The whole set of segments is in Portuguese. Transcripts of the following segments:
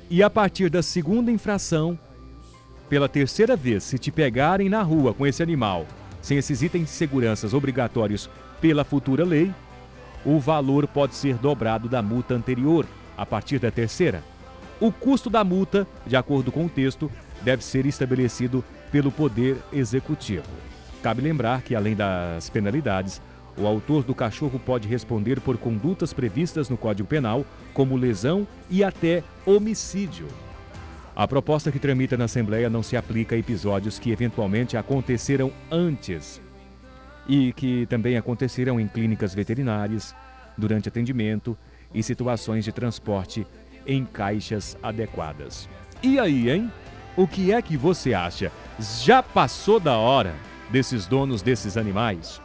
E a partir da segunda infração, pela terceira vez, se te pegarem na rua com esse animal, sem esses itens de segurança obrigatórios pela futura lei, o valor pode ser dobrado da multa anterior, a partir da terceira. O custo da multa, de acordo com o texto, deve ser estabelecido pelo Poder Executivo. Cabe lembrar que, além das penalidades, o autor do cachorro pode responder por condutas previstas no Código Penal, como lesão e até homicídio. A proposta que tramita na Assembleia não se aplica a episódios que eventualmente aconteceram antes e que também aconteceram em clínicas veterinárias, durante atendimento e situações de transporte em caixas adequadas. E aí, hein? O que é que você acha? Já passou da hora dos donos desses animais,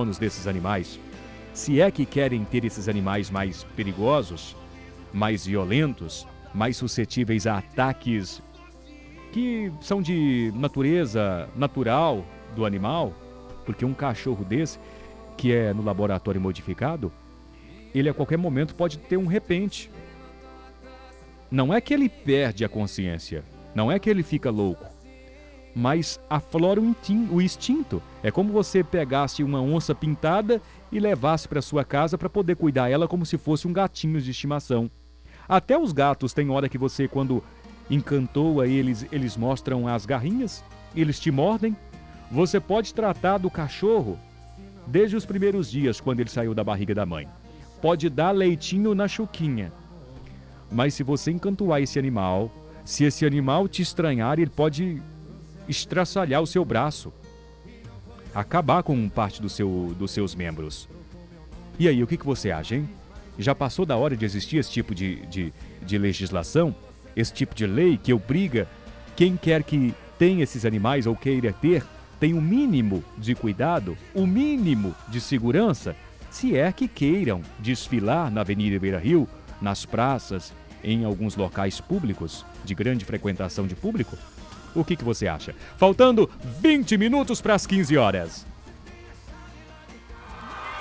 se é que querem ter esses animais mais perigosos, mais violentos, mais suscetíveis a ataques que são de natureza natural do animal, porque um cachorro desse, que é no laboratório modificado, ele a qualquer momento pode ter um repente. Não é que ele perde a consciência, não é que ele fica louco, mas aflora o instinto. É como você pegasse uma onça pintada e levasse para sua casa para poder cuidar ela como se fosse um gatinho de estimação. Até os gatos tem hora que você, quando encantoa eles mostram as garrinhas, eles te mordem. Você pode tratar do cachorro desde os primeiros dias, quando ele saiu da barriga da mãe. Pode dar leitinho na chuquinha. Mas se você encantoar esse animal, se esse animal te estranhar, ele pode estraçalhar o seu braço, acabar com parte dos seus membros. E aí, o que você acha, hein? Já passou da hora de existir esse tipo de legislação, esse tipo de lei que obriga quem quer que tenha esses animais ou queira ter, tem o mínimo de cuidado, o mínimo de segurança, se é que queiram desfilar na Avenida Beira-Rio, nas praças, em alguns locais públicos, de grande frequentação de público? O que você acha? Faltando 20 minutos para as 15 horas.